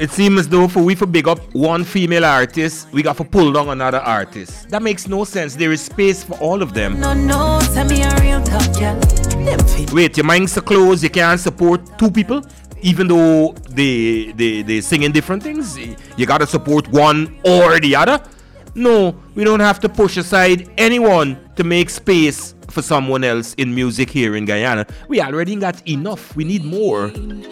It seems as though for big up one female artist, we got to pull down another artist. That makes no sense. There is space for all of them. No, tell me a real talk, yeah. Wait, your mind's so close, you can't support two people? Even though they sing in different things? You gotta support one or the other? No, we don't have to push aside anyone to make space for someone else in music here in Guyana. We already got enough. We need more.